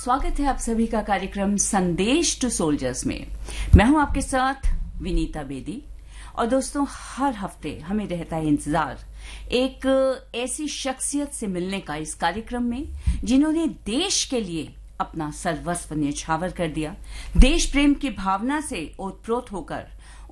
स्वागत है आप सभी का कार्यक्रम संदेश टू सोल्जर्स में। मैं हूं आपके साथ विनीता बेदी। और दोस्तों, हर हफ्ते हमें रहता है इंतजार एक ऐसी शख्सियत से मिलने का इस कार्यक्रम में जिन्होंने देश के लिए अपना सर्वस्व न्यौछावर कर दिया, देश प्रेम की भावना से ओतप्रोत होकर